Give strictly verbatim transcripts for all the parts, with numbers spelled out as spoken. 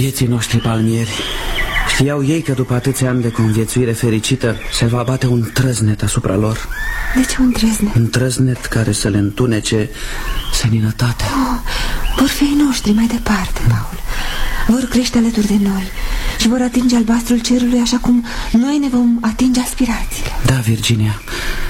Vieții noștri palmieri. Știau ei că după atâția ani de conviețuire fericită se va bate un trăznet asupra lor. De ce un trăznet? Un trăznet care să le întunece seninătatea. Oh, vor fi ai noștri mai departe, Paul. Vor crește alături de noi și vor atinge albastrul cerului așa cum noi ne vom atinge aspirațiile. Da, Virginia,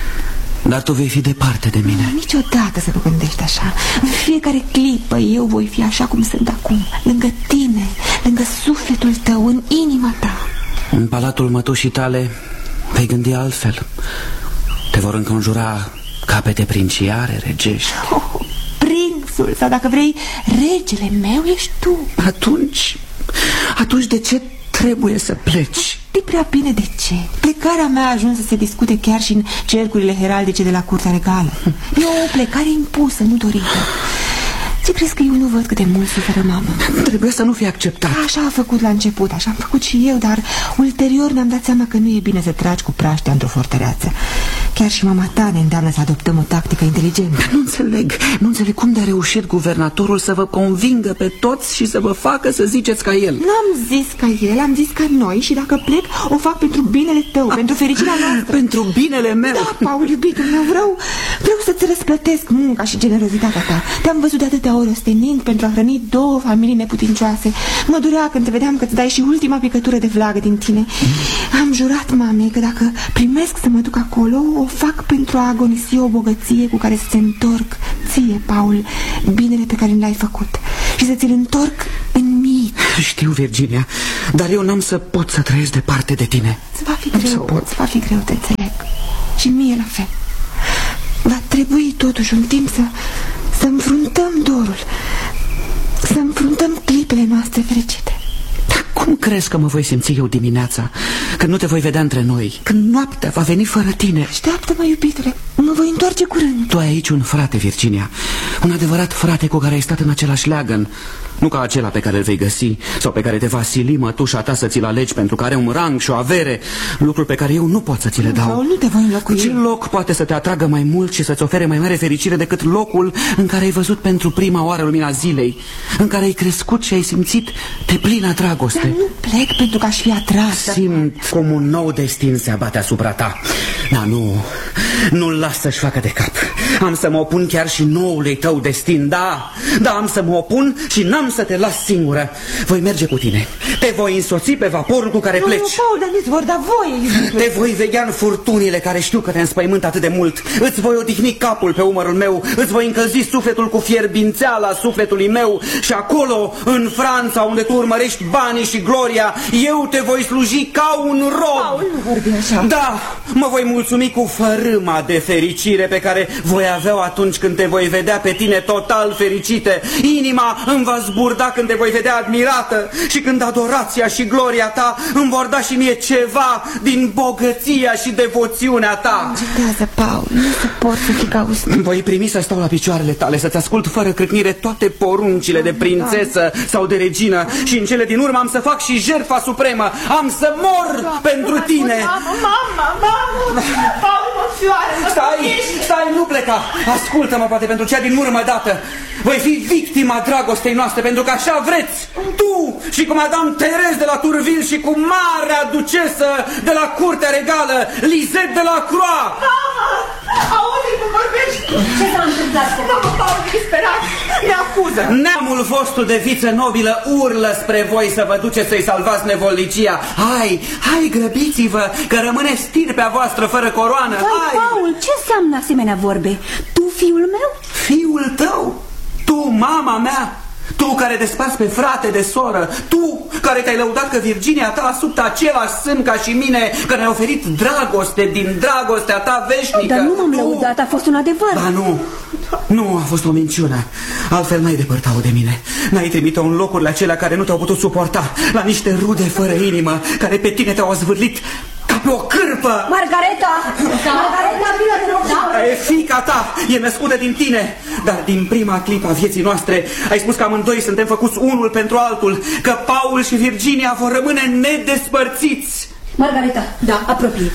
dar tu vei fi departe de mine. Nu, niciodată să nu gândești așa. În fiecare clipă eu voi fi așa cum sunt acum, lângă tine, lângă sufletul tău, în inima ta. În palatul mătușii tale vei gândi altfel. Te vor înconjura capete princiare, regești. Oh, prințul, sau dacă vrei, regele meu ești tu. Atunci, atunci de ce trebuie să pleci? Știi prea bine de ce. Plecarea mea a ajuns să se discute chiar și în cercurile heraldice de la curtea regală. E o plecare impusă, nu dorită. Ce crezi că eu nu văd cât de mult suferă mama? Trebuie să nu fie acceptat. Așa a făcut la început, așa am făcut și eu, dar ulterior ne-am dat seama că nu e bine să tragi cu praștea într-o fortăreață. Chiar și mama ta ne îndeamnă să adoptăm o tactică inteligentă. Nu înțeleg, nu înțeleg cum de-a reușit guvernatorul să vă convingă pe toți și să vă facă să ziceți ca el. N-am zis ca el, am zis ca noi și dacă plec, o fac pentru binele tău, a, pentru fericirea noastră. Pentru binele meu? Da, Paul, iubitul meu, vreau, vreau să-ți răsplătesc munca și generozitatea ta. Te-am văzut de atâtea ori ostenind pentru a hrăni două familii neputincioase. Mă durea când te vedeam că îți dai și ultima picătură de vlagă din tine. Mm. Am jurat mamei că dacă primesc să mă duc acolo, o fac pentru a agonisi o bogăție cu care să se întorc ție, Paul, binele pe care l-ai făcut și să ți-l întorc în mii. Știu, Virginia, dar eu n-am să pot să trăiesc departe de tine. Îți va fi greu, îți va fi greu, te înțeleg. Și mie la fel. Va trebui totuși un timp să, să înfruntăm dorul, să înfruntăm clipele noastre fericite. Cum crezi că mă voi simți eu dimineața, când nu te voi vedea între noi, când noaptea va veni fără tine? Așteaptă-mă, iubitule, mă voi întoarce curând. Tu ai aici un frate, Virginia, un adevărat frate cu care ai stat în același leagăn. Nu ca acela pe care îl vei găsi sau pe care te va sili mătușa ta să ți-l alegi pentru că are un rang și o avere, lucruri pe care eu nu pot să ți le dau. Paul, nu te voi înlocui. Ce loc poate să te atragă mai mult și să-ți ofere mai mare fericire decât locul în care ai văzut pentru prima oară lumina zilei, în care ai crescut și ai simțit deplină dragoste? Dar nu plec pentru că aș fi atras. Simt cum un nou destin se abate asupra ta. Dar nu, nu-l las să-și facă de cap. Am să mă opun chiar și noului tău destin, da, da, am să mă opun și n-am să te las singură. Voi merge cu tine. Te voi însoți pe vaporul cu care nu, pleci. Nu, Paul, dar nu-ți vor da voie. Te voi veghea în furtunile care știu că te înspăimânt atât de mult. Îți voi odihni capul pe umărul meu. Îți voi încălzi sufletul cu fierbințeala sufletului meu. Și acolo, în Franța, unde tu urmărești banii și gloria, eu te voi sluji ca un rob. Paul, nu vorbi așa. Da, mă voi mulțumi cu fărâma de fericire pe care voi avea atunci când te voi vedea pe tine total fericite. Inima îmi va zburda când te voi vedea admirată și când adorația și gloria ta îmi vor da și mie ceva din bogăția și devoțiunea ta. Încetează, Paul, nu suport să fii caust. Voi primi să stau la picioarele tale, să-ți ascult fără cârnire toate poruncile de prințesă sau de regină și în cele din urmă am să fac și jertfa supremă. Am să mor pentru tine. Mamă, mamă, mamă, Paul, mă fioară, mă Stai, stai, nu pleca. Ascultă-mă poate pentru cea din urmă dată. Voi fi victima dragostei noastre pentru că așa vreți. Tu și cu Madame Terez de la Tourville și cu marea ducesă de la curtea regală, Lisette de la Croix. Mama, auzi cum vorbești. Ce s-a întâmplat? Mamă, Paul, disperat, ne acuză. Neamul vostru de viță nobilă urlă spre voi să vă duceți să-i salvați nevolnicia. Hai, hai, grăbiți-vă, că rămâne stirpea voastră fără coroană. Vai, hai. Paul, ce înseamnă asemenea vorbe? Tu, fiul meu? Fiul tău? Tu, mama mea? Tu care despați pe frate de soră, tu care te-ai lăudat că Virginia ta asuptă același sân ca și mine, că ne-a oferit dragoste din dragostea ta veșnică. Dar nu m-am tu... lăudat, a fost un adevăr. Ba nu, nu a fost o minciună. Altfel n-ai depărtat-o de mine. N-ai trimit-o în locurile acelea care nu te-au putut suporta, la niște rude fără inimă, care pe tine te-au azvârlit ca pe o cârpă. Margareta! Margareta, vină de rog! E fiica ta, e născută din tine. Dar din prima clipă a vieții noastre ai spus că amândoi suntem făcuți unul pentru altul, că Paul și Virginia vor rămâne nedespărțiți. Margareta, da, apropie-te.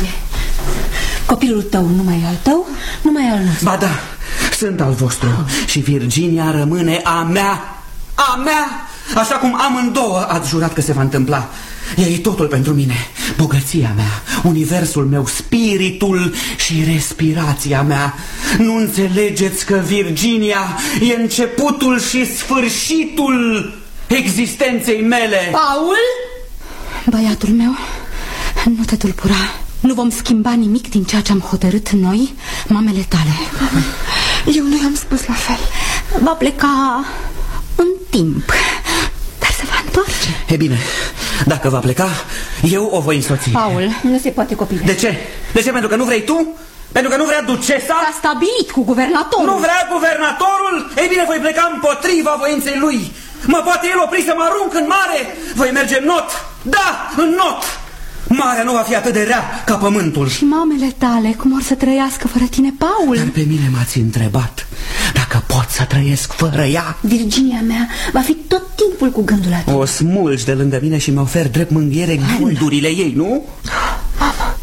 Copilul tău nu mai e al tău, nu mai e al nostru. Ba da, sunt al vostru și Virginia rămâne a mea. A mea! așa cum amândouă ați jurat că se va întâmpla. Ea e totul pentru mine, bogăția mea, universul meu, spiritul și respirația mea. Nu înțelegeți că Virginia e începutul și sfârșitul existenței mele? Paul? Băiatul meu, nu te tulbura. Nu vom schimba nimic din ceea ce am hotărât noi, mamele tale. Eu nu i-am spus la fel. Va pleca un timp, dar se va întoarce. E bine, dacă va pleca, eu o voi însoți. Paul, nu se poate, copile. De ce? De ce? Pentru că nu vrei tu? Pentru că nu vrea ducesa? S-a stabilit cu guvernatorul. Nu vrea guvernatorul? Ei bine, voi pleca împotriva voinței lui. Mă poate el opri să mă arunc în mare? Voi merge în not. Da, în not. Marea nu va fi atât de rea ca pământul. Și mamele tale, cum or să trăiască fără tine, Paul? Dar pe mine m-ați întrebat dacă pot să trăiesc fără ea. Virginia mea va fi tot timpul cu gândul la tine. O smulgi de lângă mine și mi ofer drept mânghiere gândurile ei, nu? Mama,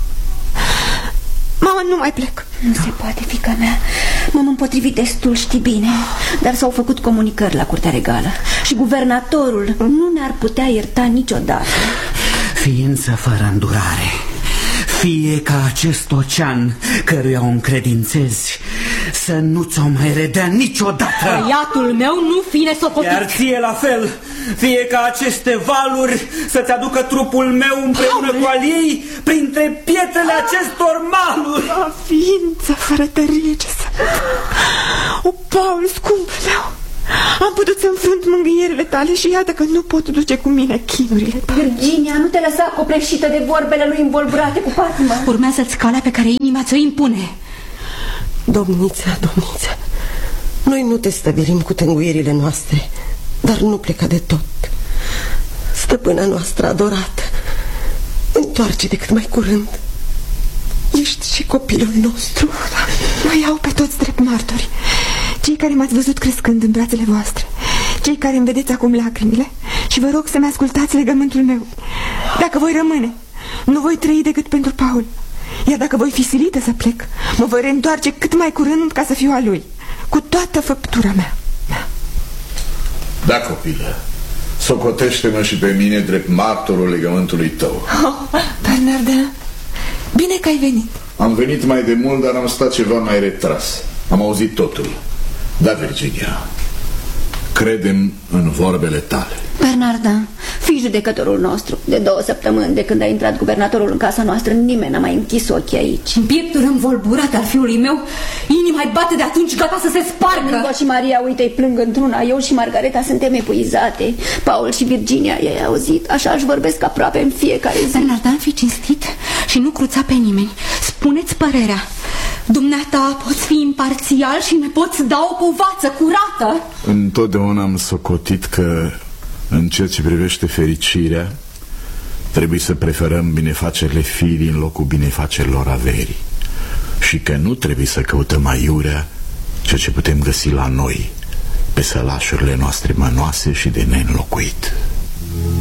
mama, nu mai plec. Nu se poate, fiica mea. M-am împotrivit destul, știi bine. Dar s-au făcut comunicări la Curtea Regală și guvernatorul nu ne-ar putea ierta niciodată. Ființă fără îndurare, fie ca acest ocean căruia o încredințezi să nu ți-o mai redea niciodată. Băiatul meu, nu fi nesocotit. Iar ție la fel, fie ca aceste valuri să-ți aducă trupul meu împreună cu al ei printre pietrele acestor maluri. O ființă fără tărie, ce să... O, Paul, scumpul meu, am putut să înfrunt mângâierile tale și iată că nu pot duce cu mine chinurile tale. Virginia, nu te lăsa copleșită de vorbele lui învolburate cu patima. Urmează-ți calea pe care inima ți-o impune. Domniță, domniță, noi nu te stăvilim cu tânguierile noastre, dar nu pleca de tot. Stăpâna noastră adorată, întoarce-te cât mai curând. Ești și copilul nostru. Mă iau pe toți drept martori, cei care m-ați văzut crescând în brațele voastre, cei care îmi vedeți acum lacrimile, și vă rog să-mi ascultați legământul meu. Dacă voi rămâne, nu voi trăi decât pentru Paul. Iar dacă voi fi silită să plec, mă voi reîntoarce cât mai curând ca să fiu a lui, cu toată făptura mea. Da, copilă, socotește-mă și pe mine drept martorul legământului tău. Oh, Bernardin, bine că ai venit. Am venit mai de mult, dar am stat ceva mai retras. Am auzit totul. Da, Virginia, credem în vorbele tale. Bernardin, fii judecătorul nostru. De două săptămâni de când a intrat guvernatorul în casa noastră, nimeni n-a mai închis ochii aici. În pieptul învolburat al fiului meu, inima-i bate de atunci, gata să se spargă. Nico și Maria, uite-i plâng într-una. Eu și Margareta suntem epuizate. Paul și Virginia, i-ai auzit? Așa își vorbesc aproape în fiecare zi. Bernardin, fii cinstit și nu cruța pe nimeni. Spune-ți părerea. Dumneata poți fi imparțial și ne poți da o povață curată. Întotdeauna am socotit că în ceea ce privește fericirea trebuie să preferăm binefacerile firii în locul binefacerilor averii, și că nu trebuie să căutăm aiurea ceea ce putem găsi la noi, pe sălașurile noastre mănoase și de neînlocuit.